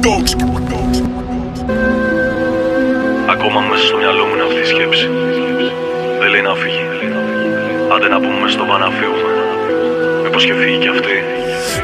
Ακόμα μέσα στο μυαλό μου είναι αυτή η σκέψη. Δεν λέει να φύγει. Άντε να πούμε μες στο παν να φύγουμε. Μήπως και φύγει κι αυτή.